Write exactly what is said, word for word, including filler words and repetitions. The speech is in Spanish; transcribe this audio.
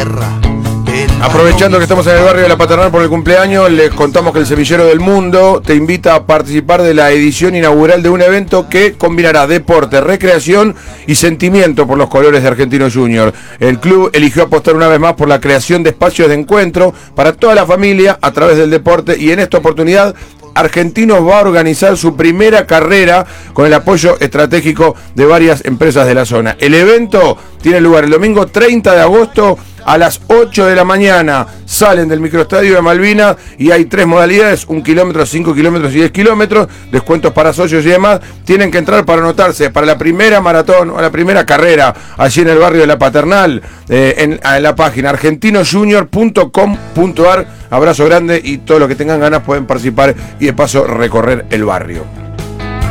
tierra. Aprovechando que estamos en el barrio de La Paternal por el cumpleaños, les contamos que el Semillero del Mundo te invita a participar de la edición inaugural de un evento que combinará deporte, recreación y sentimiento por los colores de Argentinos Juniors. El club eligió apostar una vez más por la creación de espacios de encuentro para toda la familia a través del deporte, y en esta oportunidad Argentinos va a organizar su primera carrera con el apoyo estratégico de varias empresas de la zona. El evento tiene lugar el domingo treinta de agosto a las ocho de la mañana. Salen del microestadio de Malvinas y hay tres modalidades: un kilómetro, cinco kilómetros y diez kilómetros, descuentos para socios y demás. Tienen que entrar para anotarse para la primera maratón o la primera carrera allí en el barrio de La Paternal, eh, en, en la página argentinos junior punto com punto ar. Abrazo grande, y todo lo que tengan ganas pueden participar y de paso recorrer el barrio.